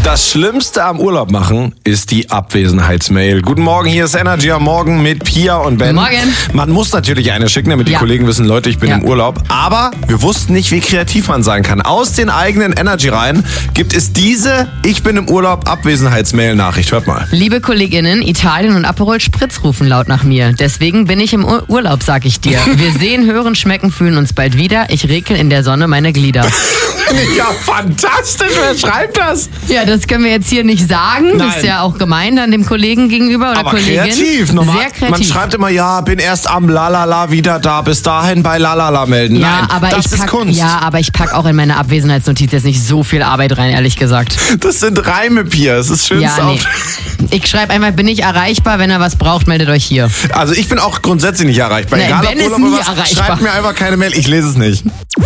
Das Schlimmste am Urlaub machen ist die Abwesenheitsmail. Guten Morgen, hier ist Energy am Morgen mit Pia und Ben. Morgen. Man muss natürlich eine schicken, damit die Kollegen wissen, Leute, ich bin im Urlaub. Aber wir wussten nicht, wie kreativ man sein kann. Aus den eigenen Energy-Reihen gibt es diese Ich bin im Urlaub Abwesenheitsmail-Nachricht. Hört mal. Liebe KollegInnen, Italien und Aperol Spritz rufen laut nach mir. Deswegen bin ich im Urlaub, sag ich dir. Wir sehen, hören, schmecken, fühlen uns bald wieder. Ich rekel in der Sonne meine Glieder. Ja, fantastisch. Wer schreibt das? Ja, das können wir jetzt hier nicht sagen. Nein. Das ist ja auch gemein dann dem Kollegen gegenüber oder Aber Kollegin. kreativ. Normal, sehr kreativ. man schreibt immer, ja, bin erst am Lalala wieder da. Bis dahin bei Lalala melden. Ja, Nein, aber das ist Kunst. Ja, aber ich pack auch in meine Abwesenheitsnotiz jetzt nicht so viel Arbeit rein, ehrlich gesagt. Das sind Reime, Pia. Das ist schönste Ja, nee. Ich schreibe einfach, bin ich erreichbar, wenn ihr was braucht, meldet euch hier. Also ich bin auch grundsätzlich nicht erreichbar. Nein, Egal Ben ob ist Urlaub nie oder was, erreichbar. schreibt mir einfach keine Mail, ich lese es nicht.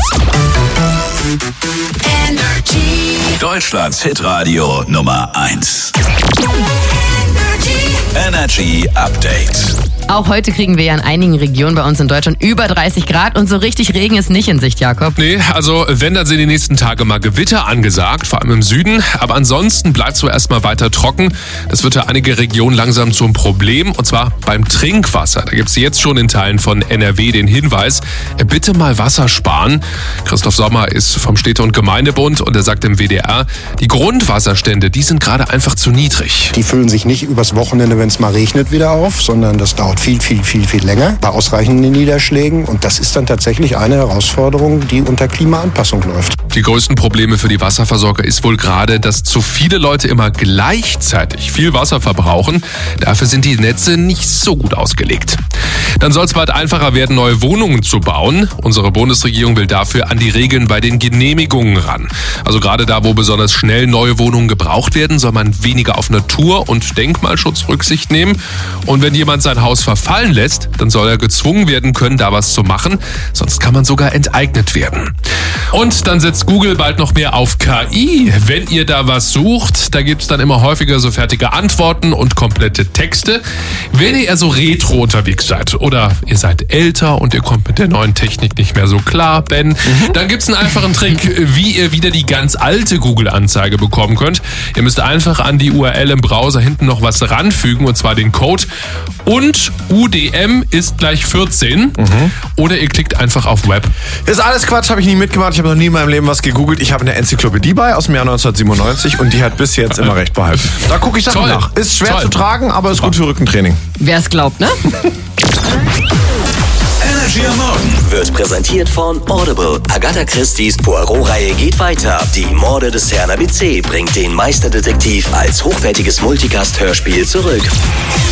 Deutschlands Hitradio Nummer 1. Energy Update. Auch heute kriegen wir ja in einigen Regionen bei uns in Deutschland über 30 Grad und so richtig Regen ist nicht in Sicht, Jakob. Nee, also wenn, dann sind die nächsten Tage mal Gewitter angesagt, vor allem im Süden. Aber ansonsten bleibt es so erstmal weiter trocken. Das wird für einige Regionen langsam zum Problem, und zwar beim Trinkwasser. Da gibt es jetzt schon in Teilen von NRW den Hinweis, bitte mal Wasser sparen. Christoph Sommer ist vom Städte- und Gemeindebund und er sagt im WDR, die Grundwasserstände, die sind gerade einfach zu niedrig. Die füllen sich nicht übers Wochenende, wenn es mal regnet, wieder auf, sondern das dauert viel länger bei ausreichenden Niederschlägen. Und das ist dann tatsächlich eine Herausforderung, die unter Klimaanpassung läuft. Die größten Probleme für die Wasserversorger ist wohl gerade, dass zu viele Leute immer gleichzeitig viel Wasser verbrauchen. Dafür sind die Netze nicht so gut ausgelegt. Dann soll es bald einfacher werden, neue Wohnungen zu bauen. Unsere Bundesregierung will dafür an die Regeln bei den Genehmigungen ran. Also gerade da, wo besonders schnell neue Wohnungen gebraucht werden, soll man weniger auf Natur- und Denkmalschutz Rücksicht nehmen. Und wenn jemand sein Haus verfallen lässt, dann soll er gezwungen werden können, da was zu machen. Sonst kann man sogar enteignet werden. Und dann setzt Google bald noch mehr auf KI. Wenn ihr da was sucht, da gibt es dann immer häufiger so fertige Antworten und komplette Texte. Wenn ihr eher so retro unterwegs seid oder ihr seid älter und ihr kommt mit der neuen Technik nicht mehr so klar, Ben, dann gibt es einen einfachen Trick, wie ihr wieder die ganz alte Google-Anzeige bekommen könnt. Ihr müsst einfach an die URL im Browser hinten noch was ranfügen, und zwar den Code und UDM ist gleich 14. Oder ihr klickt einfach auf Web. Ist alles Quatsch, habe ich nie mitgemacht. Ich habe noch nie in meinem Leben was gegoogelt. Ich habe eine Enzyklopädie bei aus dem Jahr 1997 und die hat bis jetzt immer recht behalten. Da gucke ich Sachen nach. Ist schwer zu tragen, aber ist gut für Rückentraining. Wer es glaubt, ne? Energy am Morgen wird präsentiert von Audible. Agatha Christie's Poirot-Reihe geht weiter. Die Morde des Herrn ABC bringt den Meisterdetektiv als hochwertiges Multicast-Hörspiel zurück.